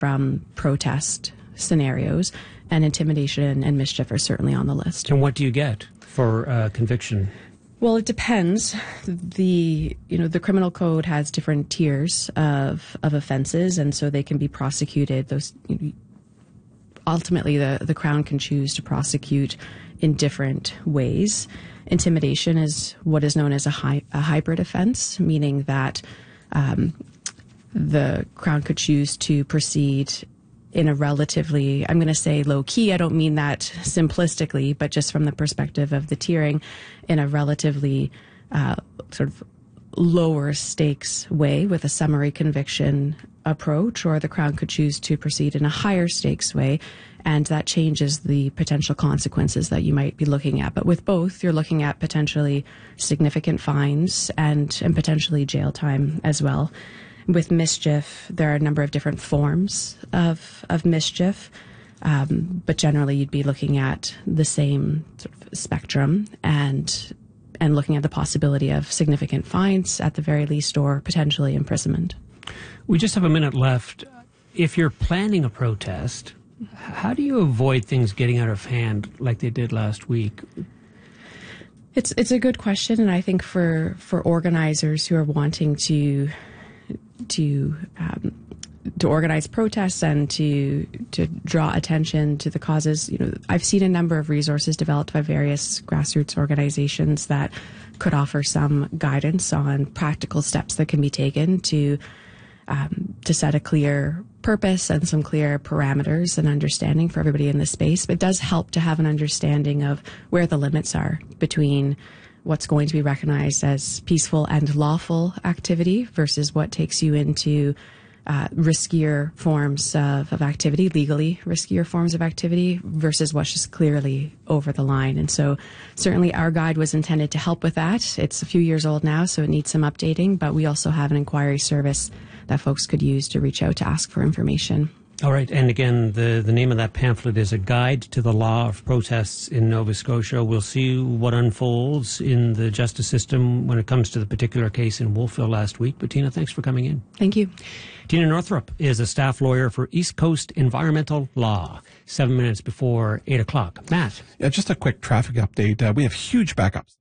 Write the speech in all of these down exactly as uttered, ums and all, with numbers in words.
from protest scenarios, and intimidation and mischief are certainly on the list. And what do you get for uh, conviction? Well, it depends. The you know the criminal code has different tiers of of offenses, and so they can be prosecuted. Those ultimately the the Crown can choose to prosecute in different ways. Intimidation is what is known as a, hy- a hybrid offense, meaning that um, the Crown could choose to proceed in a relatively, I'm going to say low key, I don't mean that simplistically, but just from the perspective of the tiering, in a relatively uh, sort of lower stakes way with a summary conviction approach, or the Crown could choose to proceed in a higher stakes way, and that changes the potential consequences that you might be looking at. But with both, you're looking at potentially significant fines and, and potentially jail time as well. With mischief, there are a number of different forms of of mischief, um, but generally you'd be looking at the same sort of spectrum and and looking at the possibility of significant fines at the very least, or potentially imprisonment. We just have a minute left. If you're planning a protest, how do you avoid things getting out of hand like they did last week? It's it's a good question, and I think for for organizers who are wanting to to um, to organize protests and to to draw attention to the causes, you know, I've seen a number of resources developed by various grassroots organizations that could offer some guidance on practical steps that can be taken to um, to set a clear purpose and some clear parameters and understanding for everybody in the space. But it does help to have an understanding of where the limits are between what's going to be recognized as peaceful and lawful activity versus what takes you into uh, riskier forms of, of activity, legally riskier forms of activity, versus what's just clearly over the line. And so certainly our guide was intended to help with that. It's a few years old now, so it needs some updating, but we also have an inquiry service that folks could use to reach out to ask for information. All right. And again, the, the name of that pamphlet is A Guide to the Law of Protests in Nova Scotia. We'll see what unfolds in the justice system when it comes to the particular case in Wolfville last week. But Tina, thanks for coming in. Thank you. Tina Northrup is a staff lawyer for East Coast Environmental Law. Seven minutes before eight o'clock. Matt. Yeah, just a quick traffic update. Uh, we have huge backups.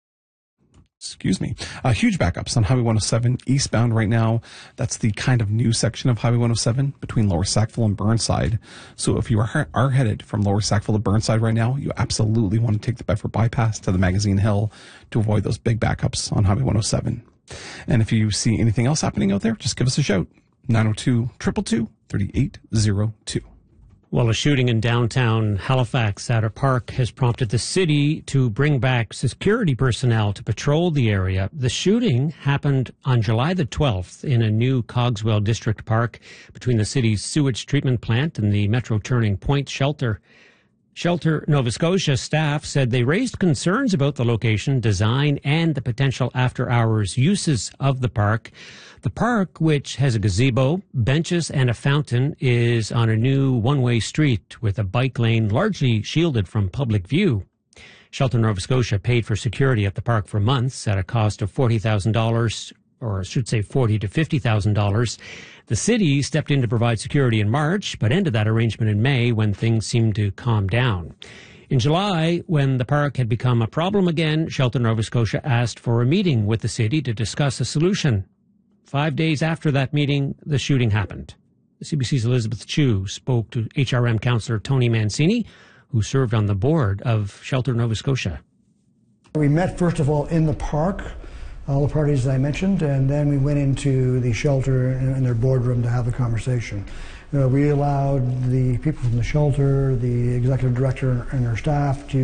Excuse me. Uh, huge backups on Highway one oh seven eastbound right now. That's the kind of new section of Highway one oh seven between Lower Sackville and Burnside. So if you are, are headed from Lower Sackville to Burnside right now, you absolutely want to take the Bedford bypass to the Magazine Hill to avoid those big backups on Highway one oh seven. And if you see anything else happening out there, just give us a shout. nine oh two, two two two, three eight oh two. Well, a shooting in downtown Halifax at a park has prompted the city to bring back security personnel to patrol the area. The shooting happened on July the twelfth in a new Cogswell District Park between the city's sewage treatment plant and the Metro Turning Point shelter. Shelter Nova Scotia staff said they raised concerns about the location, design, and the potential after-hours uses of the park. The park, which has a gazebo, benches, and a fountain, is on a new one-way street with a bike lane largely shielded from public view. Shelter Nova Scotia paid for security at the park for months at a cost of forty thousand dollars, or I should say forty thousand to fifty thousand dollars. The city stepped in to provide security in March, but ended that arrangement in May when things seemed to calm down. In July, when the park had become a problem again, Shelter Nova Scotia asked for a meeting with the city to discuss a solution. Five days after that meeting, the shooting happened. C B C's Elizabeth Chu spoke to H R M councillor Tony Mancini, who served on the board of Shelter Nova Scotia. We met, first of all, in the park, all the parties that I mentioned, and then we went into the shelter in their boardroom to have a conversation. You know, we allowed the people from the shelter, the executive director and her staff to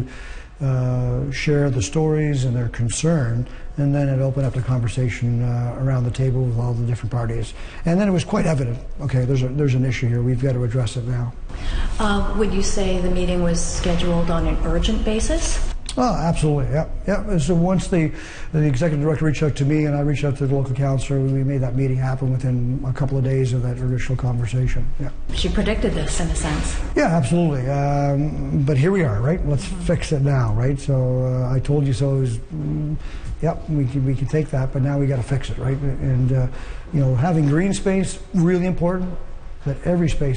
uh, share the stories and their concern, and then it opened up the conversation uh, around the table with all the different parties. And then it was quite evident, okay, there's, a, there's an issue here, we've got to address it now. Uh, would you say the meeting was scheduled on an urgent basis? Oh, absolutely, yeah. yeah. So once the, the executive director reached out to me and I reached out to the local councillor, we made that meeting happen within a couple of days of that initial conversation, yeah. She predicted this in a sense. Yeah, absolutely. Um, but here we are, right? Let's mm-hmm. fix it now, right? So uh, I told you so. Is, mm, yep, we can, we can take that, but now we got to fix it, right? And, uh, you know, having green space, really important. that every space